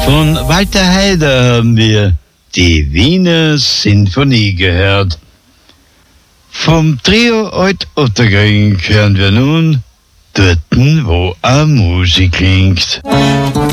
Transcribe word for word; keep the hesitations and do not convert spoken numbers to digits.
Von Walter Heider haben wir die Wiener Sinfonie gehört. Vom Trio Alt-Otterkring hören wir nun Dorten, wo a Musik klingt.